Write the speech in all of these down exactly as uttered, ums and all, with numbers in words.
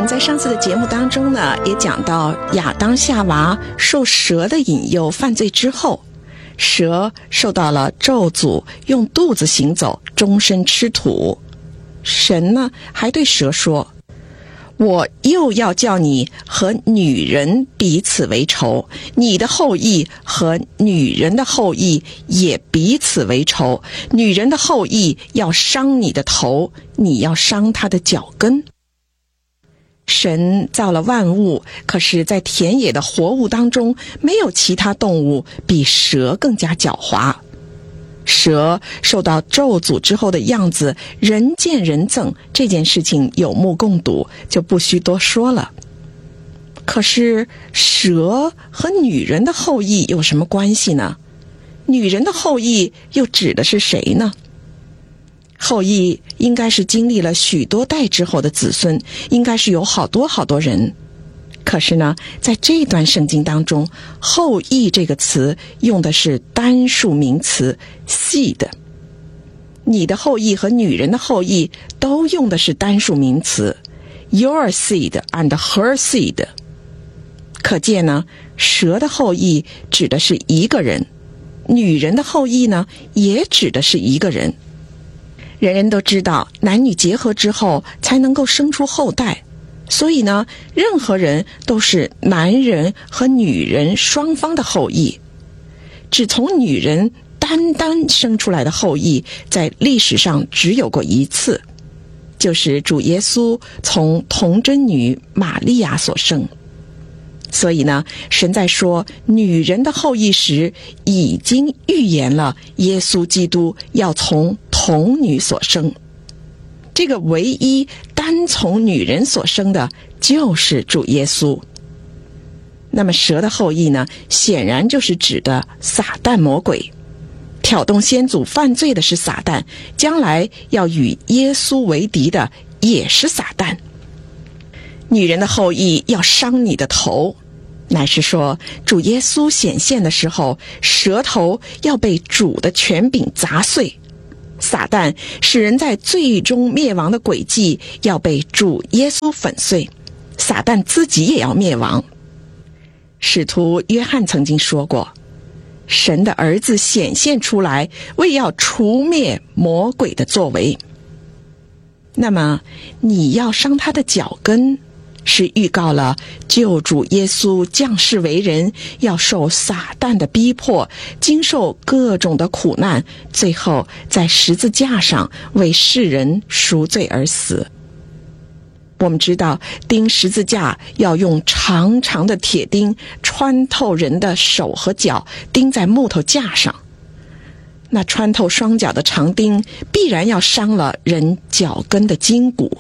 在上次的节目当中呢，也讲到亚当夏娃受蛇的引诱犯罪之后，蛇受到了咒诅，用肚子行走，终身吃土。神呢还对蛇说，我又要叫你和女人彼此为仇，你的后裔和女人的后裔也彼此为仇，女人的后裔要伤你的头，你要伤她的脚跟。神造了万物，可是在田野的活物当中，没有其他动物比蛇更加狡猾。蛇受到咒诅之后的样子，人见人憎，这件事情有目共睹，就不需多说了。可是蛇和女人的后裔有什么关系呢？女人的后裔又指的是谁呢？后裔应该是经历了许多代之后的子孙，应该是有好多好多人。可是呢，在这段圣经当中，后裔这个词用的是单数名词 seed， 你的后裔和女人的后裔都用的是单数名词 your seed and her seed。 可见呢，蛇的后裔指的是一个人，女人的后裔呢也指的是一个人。人人都知道，男女结合之后才能够生出后代，所以呢，任何人都是男人和女人双方的后裔。只从女人单单生出来的后裔，在历史上只有过一次，就是主耶稣从童贞女玛利亚所生。所以呢，神在说女人的后裔时，已经预言了耶稣基督要从童女所生。这个唯一单从女人所生的就是主耶稣。那么蛇的后裔呢，显然就是指的撒旦魔鬼。挑动先祖犯罪的是撒旦，将来要与耶稣为敌的也是撒旦。女人的后裔要伤你的头，乃是说主耶稣显现的时候，舌头要被主的权柄砸碎。撒旦使人在最终灭亡的诡计要被主耶稣粉碎，撒旦自己也要灭亡。使徒约翰曾经说过，神的儿子显现出来，为要除灭魔鬼的作为。那么你要伤他的脚跟，是预告了救主耶稣降世为人，要受撒旦的逼迫，经受各种的苦难，最后在十字架上为世人赎罪而死。我们知道钉十字架要用长长的铁钉穿透人的手和脚，钉在木头架上。那穿透双脚的长钉必然要伤了人脚跟的筋骨。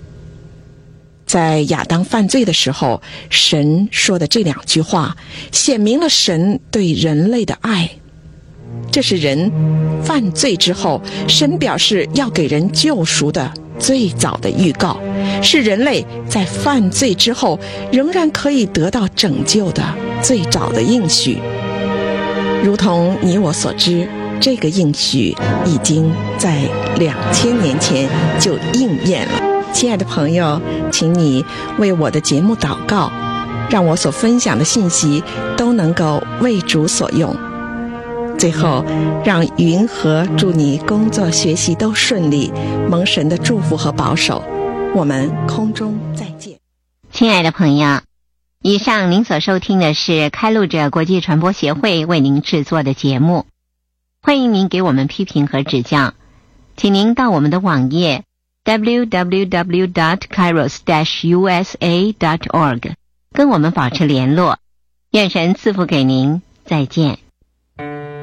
在亚当犯罪的时候，神说的这两句话显明了神对人类的爱。这是人犯罪之后，神表示要给人救赎的最早的预告，是人类在犯罪之后仍然可以得到拯救的最早的应许。如同你我所知，这个应许已经在两千年前就应验了。亲爱的朋友，请你为我的节目祷告，让我所分享的信息都能够为主所用。最后，让云和祝你工作学习都顺利，蒙神的祝福和保守。我们空中再见。 亲爱的朋友，以上您所收听的是开路者国际传播协会为您制作的节目。欢迎您给我们批评和指教，请您到我们的网页 double-u double-u double-u dot kairos dash u s a dot org 跟我们保持联络。愿神赐福给您，再见。